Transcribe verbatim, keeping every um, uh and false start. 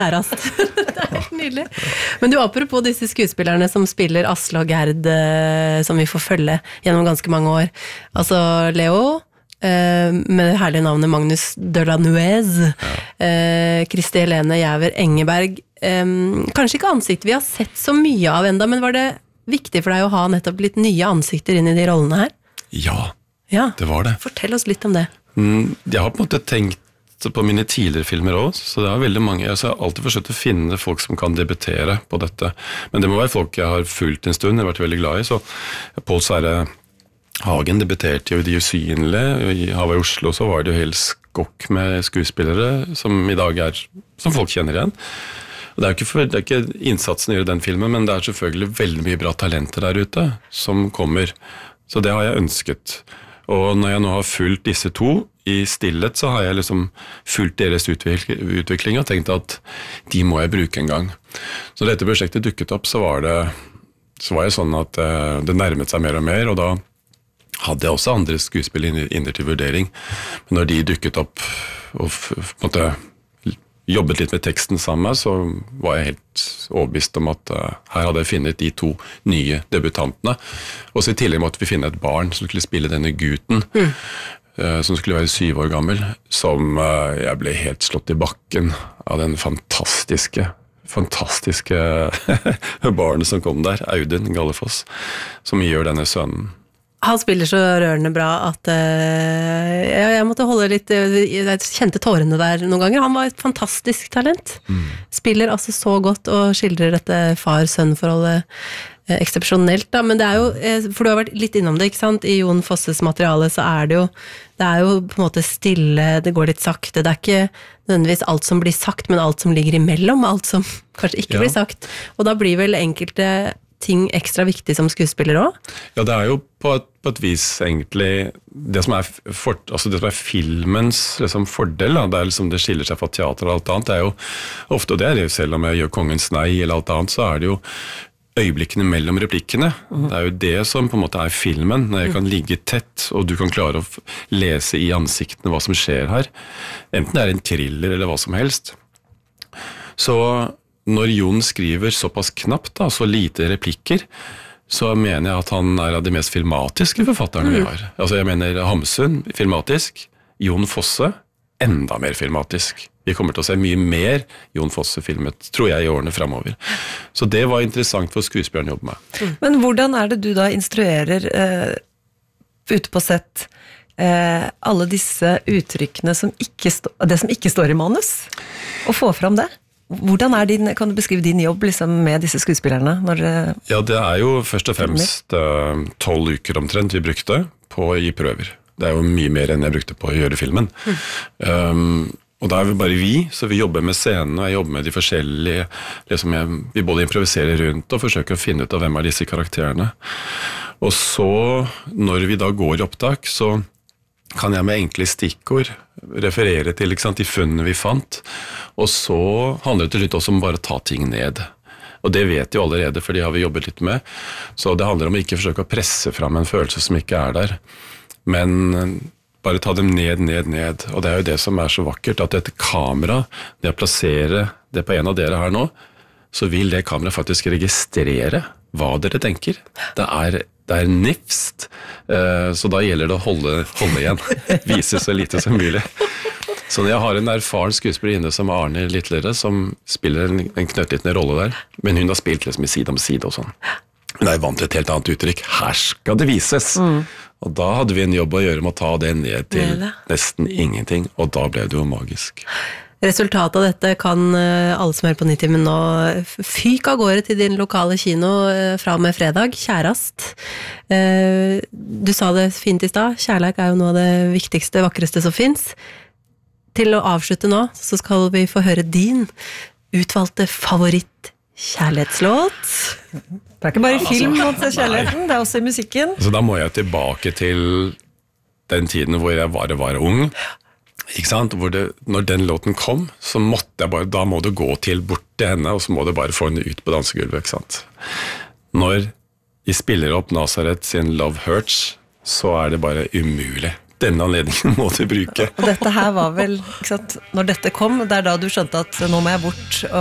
Kjærast. Det er helt nydelig. Men du, apropos disse skuespillerne som spiller Asle og Gerd, som vi får følge gjennom ganske mange år. Altså Leo, med det herlige navnet Magnus Delanuez, ja. Kristi Helene Jæver Engeberg. Kanskje ikke ansikt vi har sett så mye av enda, men var det viktig for deg å ha nettopp litt nye ansikter inn i de rollene her? Ja, ja. Det var det. Fortell oss litt om det. Jeg har på en måte tenkt på mine tidligere filmer også, så det er veldig mange. Jeg har alltid forsøkt å finne folk som kan debutere på dette. Men det må være folk jeg har fulgt en stund, jeg har vært veldig glad i. Så Pål Sverre Hagen debuterte jo i De Usynlige. I Hawaii Oslo så var det jo helt skokk med skuespillere som i dag er, som folk kjenner igjen. Og det er jo ikke, for, det er ikke innsatsen i den filmen, men det er selvfølgelig veldig mye bra talenter der ute som kommer. Så det har jeg ønsket. Og når jeg nå har fulgt disse to i stillhet, så har jeg liksom fulgt deres utvikling og tenkt at de må jeg bruke en gang. Så dette prosjektet dukket opp, så var det, så var det sånn at det nærmet seg mer og mer, og da hadde jeg også andre skuespill inne til vurdering. Men når de dukket opp og på en måte jobbet litt med teksten sammen, så var jeg helt overbevist om at uh, her hadde jeg funnet de to nye debutantene. Og så i tillegg måtte vi finne et barn som skulle spille denne gutten, mm. uh, som skulle være syv år gammel, som uh, jeg ble helt slått i bakken av den fantastiske, fantastiske barnet som kom der, Audun Gallefoss, som gjør denne sønnen. Han spiller så rørende bra at uh, jeg, jeg måtte holde litt, jeg kjente tårene der noen ganger. Han var et fantastisk talent. Mm. Spiller altså så godt og skildrer dette far-sønn-forholdet uh, eksepsjonelt da, men det er jo, uh, for du har vært litt innom det, ikke sant? I Jon Fosses materiale så er det jo, det er jo på en måte stille, det går litt sakte, det er ikke nødvendigvis alt som blir sagt, men alt som ligger imellom, alt som kanskje ikke ja. Blir sagt. Og da blir vel enkelte ting ekstra viktig som skuespiller også? Ja, det er jo på et, på et vis egentlig det som er, for, altså det som er filmens liksom, fordel, da, det er liksom det skiller seg fra teater og alt annet, det er jo ofte, og det er det selv om jeg gjør Kongens Nei eller alt annet, så er det jo øyeblikkene mellom replikkene. Mm. Det er jo det som på en måte er filmen, når jeg kan ligge tett, og du kan klare å lese i ansiktene hva som skjer her. Enten det er en thriller eller hva som helst. Så når Jon skriver såpass knapt, da, så lite replikker, så mener jeg at han er av de mest filmatiske forfatterne mm. vi har. Altså jeg mener Hamsun, filmatisk, Jon Fosse, enda mer filmatisk. Vi kommer til å se mye mer Jon Fosse filmet, tror jeg, i årene fremover. Så det var interessant for skuespilleren å jobbe med. Mm. Men hvordan er det du da instruerer uh, ute på sett uh, alle disse uttrykkene som ikke, det som ikke står i manus, og få fram det? Hvordan er din, kan du beskrive din jobb liksom, med disse skuespillerne? Når ja, det er jo først og fremst tolv uh, uker omtrent vi brukte på i prøver. Det er jo mye mer enn jeg brukte på å gjøre filmen. Mm. Um, og da er vi bare vi, så vi jobber med scenene, og jeg jobber med de forskjellige, liksom jeg, vi både improviserer rundt og forsøker å finne ut av hvem er disse karakterene. Og så, når vi da går i opptak, så kan jeg med enkle stikkord referere til ikke sant, de funnene vi fant, og så handler det til slutt også om bare å ta ting ned. Og det vet jo allerede, for det har vi jobbet litt med. Så det handler om å ikke forsøke å presse fram en følelse som ikke er der, men bare ta dem ned, ned, ned. Og det er jo det som er så vakkert, at dette kamera, det å plassere det på en av dere her nå, så vil det kameraet faktisk registrere hva dere tenker. Det er Det er nifst, så da gjelder det å holde, holde igjen, vise så lite som mulig. Så når jeg har en erfaren skuespiller inne som Arne Littlere, som spiller en, en knøttliten rolle der, men hun har spilt liksom i side om side og sånn. Hun er vant til et helt annet uttrykk. Her skal det vises! Mm. Og da hadde vi en jobb å gjøre med å ta det ned til nesten ingenting, og da ble det jo magisk. Resultatet av dette kan alle som hører på Nitimen nå fyke av gårde til din lokale kino fra og med fredag, Kjærast. Du sa det fint i stad, kjærleik er jo noe av det viktigste, vakreste som finnes. Til å avslutte nå, så skal vi få høre din utvalgte favoritt kjærlighetslåt. Det er ikke bare i film ja, altså, kjærligheten, det er også i musikken. Så da må jeg tilbake til den tiden hvor jeg var, var ung. Ikke sant? Hvor det, når den låten kom, så måtte jeg bare, da må du gå til bort til henne, og så må du bare få henne ut på dansegulvet, ikke sant? Når de spiller opp Nazareth sin Love Hurts, så er det bare umulig. denne anledningen må du bruke. Og dette her var vel, ikke sant, når dette kom, det er da du skjønte at nå må jeg bort